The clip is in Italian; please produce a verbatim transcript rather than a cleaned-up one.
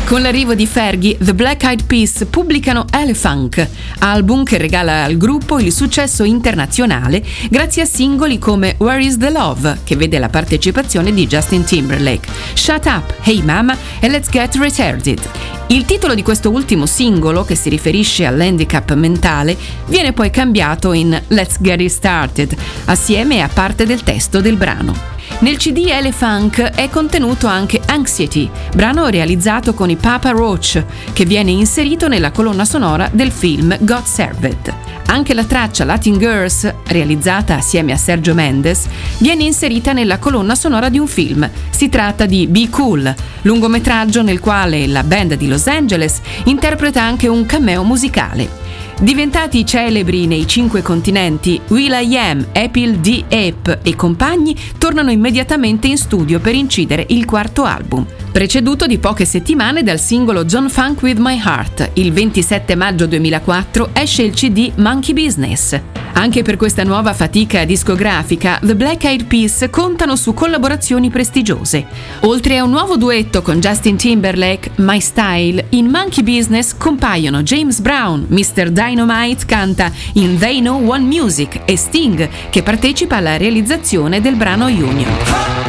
Con l'arrivo di Fergie, The Black Eyed Peas pubblicano Elephunk, album che regala al gruppo il successo internazionale grazie a singoli come Where Is the Love, che vede la partecipazione di Justin Timberlake, Shut Up, Hey Mama e Let's Get Retarded. Il titolo di questo ultimo singolo, che si riferisce all'handicap mentale, viene poi cambiato in Let's Get It Started, assieme a parte del testo del brano. Nel C D Elephunk è contenuto anche Anxiety, brano realizzato con i Papa Roach, che viene inserito nella colonna sonora del film God Served. Anche la traccia Latin Girls, realizzata assieme a Sergio Mendes, viene inserita nella colonna sonora di un film. Si tratta di Be Cool, lungometraggio nel quale la band di Los Angeles interpreta anche un cameo musicale. Diventati celebri nei cinque continenti, will.i.am, Apple D. Ape e compagni tornano immediatamente in studio per incidere il quarto album, preceduto di poche settimane dal singolo John Funk With My Heart. Il ventisette maggio duemilaquattro esce il C D Monkey Business. Anche per questa nuova fatica discografica, The Black Eyed Peas contano su collaborazioni prestigiose. Oltre a un nuovo duetto con Justin Timberlake, My Style, in Monkey Business compaiono James Brown, mister Dynamite canta in They Know One Music e Sting, che partecipa alla realizzazione del brano Union.